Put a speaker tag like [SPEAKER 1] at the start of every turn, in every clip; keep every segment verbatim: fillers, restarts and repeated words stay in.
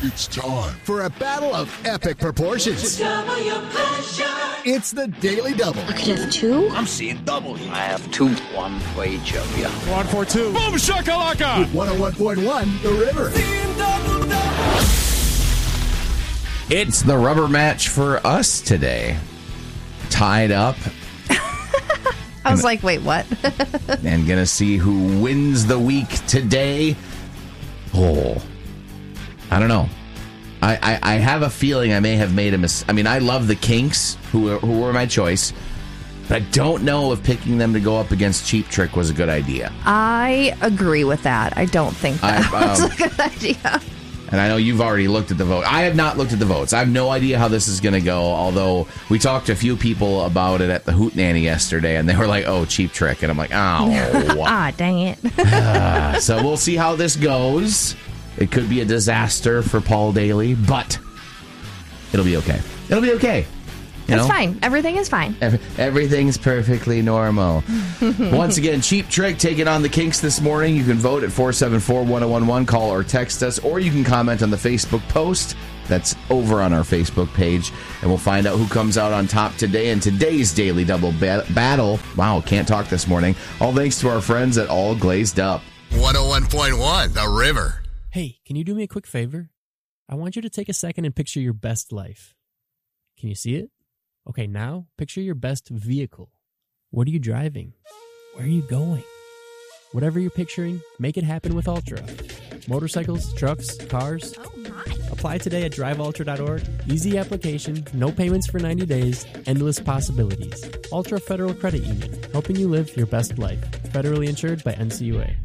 [SPEAKER 1] It's time for a battle of epic proportions.
[SPEAKER 2] Double your pleasure.
[SPEAKER 1] It's the Daily Double.
[SPEAKER 3] I could have two.
[SPEAKER 4] I'm seeing double here. I have two. One for each of you.
[SPEAKER 5] One for two.
[SPEAKER 6] Boom shakalaka.
[SPEAKER 1] With one oh one point one, The River.
[SPEAKER 2] Double, double.
[SPEAKER 7] It's the rubber match for us today. Tied up.
[SPEAKER 8] I was like, wait, what?
[SPEAKER 7] And gonna see who wins the week today. Oh, I don't know. I, I, I have a feeling I may have made a mistake. I mean, I love the Kinks, who were, who were my choice. But I don't know if picking them to go up against Cheap Trick was a good idea.
[SPEAKER 8] I agree with that. I don't think that
[SPEAKER 7] I, um,
[SPEAKER 8] was a good idea.
[SPEAKER 7] And I know you've already looked at the vote. I have not looked at the votes. I have no idea how this is going to go, although we talked to a few people about it at the Hootenanny yesterday, and they were like, oh, Cheap Trick. And I'm like, oh.
[SPEAKER 8] Ah, dang it.
[SPEAKER 7] uh, so we'll see how this goes. It could be a disaster for Paul Daly, but it'll be okay. It'll be okay. You
[SPEAKER 8] it's
[SPEAKER 7] know?
[SPEAKER 8] fine. Everything is fine.
[SPEAKER 7] Every, everything's perfectly normal. Once again, Cheap Trick taking on the Kinks this morning. You can vote at four seven four, one oh one one. Call or text us, or you can comment on the Facebook post that's over on our Facebook page, and we'll find out who comes out on top today in today's Daily Double ba- Battle. Wow, can't talk this morning. All thanks to our friends at All Glazed Up.
[SPEAKER 1] one oh one point one, The River.
[SPEAKER 9] Hey, can you do me a quick favor? I want you to take a second and picture your best life. Can you see it? Okay, now picture your best vehicle. What are you driving? Where are you going? Whatever you're picturing, make it happen with Ultra. Motorcycles, trucks, cars.
[SPEAKER 8] Oh my.
[SPEAKER 9] Apply today at drive ultra dot org. Easy application, no payments for ninety days, endless possibilities. Ultra Federal Credit Union, helping you live your best life. Federally insured by N C U A.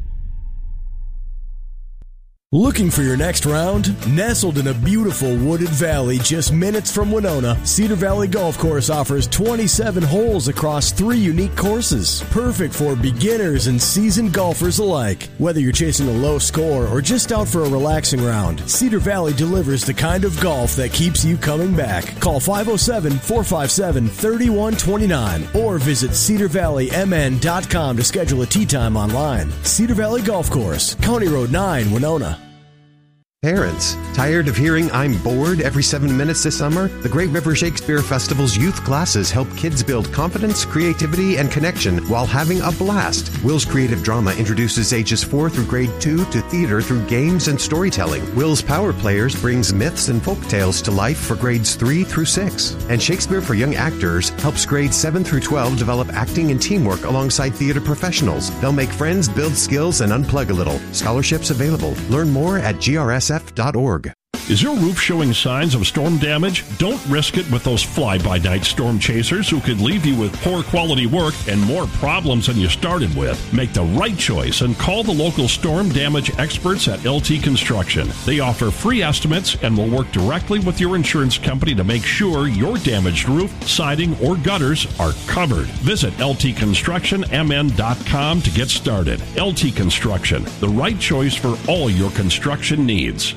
[SPEAKER 10] Looking for your next round? Nestled in a beautiful wooded valley just minutes from Winona, Cedar Valley Golf Course offers twenty-seven holes across three unique courses. Perfect for beginners and seasoned golfers alike. Whether you're chasing a low score or just out for a relaxing round, Cedar Valley delivers the kind of golf that keeps you coming back. Call five oh seven, four five seven, three one two nine or visit cedar valley m n dot com to schedule a tee time online. Cedar Valley Golf Course, County Road nine, Winona.
[SPEAKER 11] Parents, tired of hearing "I'm bored" every seven minutes this summer? The Great River Shakespeare Festival's youth classes help kids build confidence, creativity, and connection while having a blast. Will's Creative Drama introduces ages four through grade two to theater through games and storytelling. Will's Power Players brings myths and folk tales to life for grades three through six. And Shakespeare for Young Actors helps grades seven through twelve develop acting and teamwork alongside theater professionals. They'll make friends, build skills, and unplug a little. Scholarships available. Learn more at G R S F dot org.
[SPEAKER 6] Is your roof showing signs of storm damage? Don't risk it with those fly-by-night storm chasers who could leave you with poor quality work and more problems than you started with. Make the right choice and call the local storm damage experts at L T Construction. They offer free estimates and will work directly with your insurance company to make sure your damaged roof, siding, or gutters are covered. Visit L T construction m n dot com to get started. L T Construction, the right choice for all your construction needs.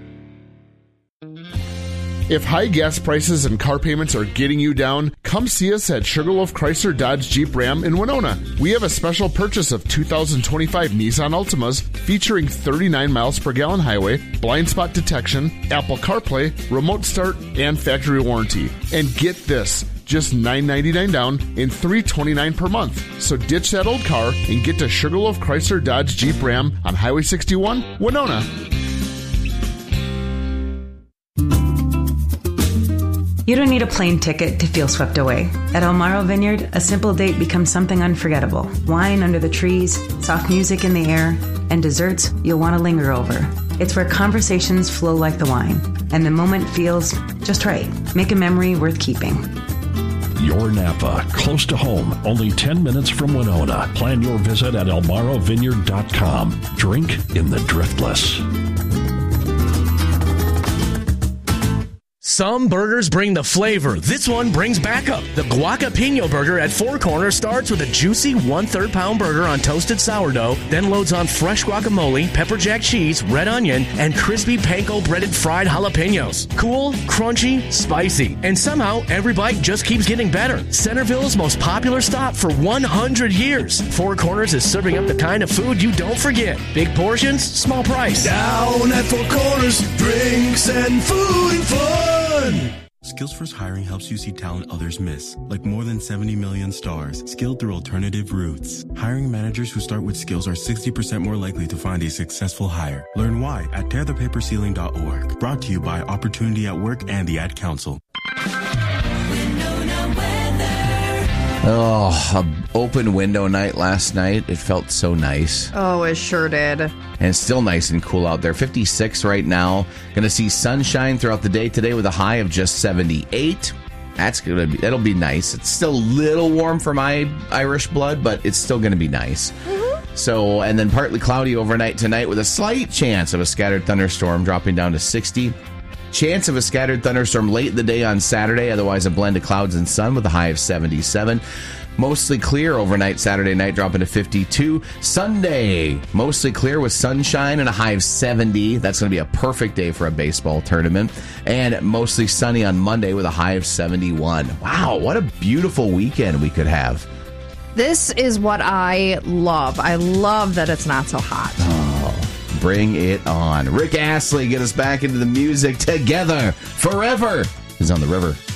[SPEAKER 5] If high gas prices and car payments are getting you down, come see us at Sugarloaf Chrysler Dodge Jeep Ram in Winona. We have a special purchase of two thousand twenty-five Nissan Altimas featuring thirty-nine miles per gallon highway, blind spot detection, Apple CarPlay, remote start, and factory warranty. And get this, just nine ninety-nine down and three twenty-nine per month. So ditch that old car and get to Sugarloaf Chrysler Dodge Jeep Ram on Highway sixty-one, Winona.
[SPEAKER 12] You don't need a plane ticket to feel swept away. At El Marro Vineyard, a simple date becomes something unforgettable. Wine under the trees, soft music in the air, and desserts you'll want to linger over. It's where conversations flow like the wine, and the moment feels just right. Make a memory worth keeping.
[SPEAKER 6] Your Napa, close to home, only ten minutes from Winona. Plan your visit at el marro vineyard dot com. Drink in the driftless.
[SPEAKER 3] Some burgers bring the flavor. This one brings backup. The Guacapino burger at Four Corners starts with a juicy one-third pound burger on toasted sourdough, then loads on fresh guacamole, pepper jack cheese, red onion, and crispy panko breaded fried jalapenos. Cool, crunchy, spicy, and somehow every bite just keeps getting better. Centerville's most popular stop for one hundred years. Four Corners is serving up the kind of food you don't forget. Big portions, small price.
[SPEAKER 10] Down at Four Corners, drinks and food and fun.
[SPEAKER 13] Skills First Hiring helps you see talent others miss, like more than seventy million stars, skilled through alternative routes. Hiring managers who start with skills are sixty percent more likely to find a successful hire. Learn why at tear the paper ceiling dot org. Brought to you by Opportunity at Work and the Ad Council.
[SPEAKER 7] Oh, an open window night last night. It felt so nice.
[SPEAKER 8] Oh, it sure did.
[SPEAKER 7] And it's still nice and cool out there. fifty-six right now. Going to see sunshine throughout the day today with a high of just seventy-eight. That's going to be, it'll be nice. It's still a little warm for my Irish blood, but it's still going to be nice. Mm-hmm. So, and then partly cloudy overnight tonight with a slight chance of a scattered thunderstorm dropping down to sixty. Chance of a scattered thunderstorm late in the day on Saturday, otherwise a blend of clouds and sun with a high of seventy-seven. Mostly clear overnight Saturday night, dropping to fifty-two. Sunday, mostly clear with sunshine and a high of seventy. That's going to be a perfect day for a baseball tournament. And mostly sunny on Monday with a high of seventy-one. Wow, what a beautiful weekend we could have.
[SPEAKER 8] This is what I love. I love that it's not so hot.
[SPEAKER 7] Oh. Bring it on. Rick Astley, get us back into the music together forever is on the river.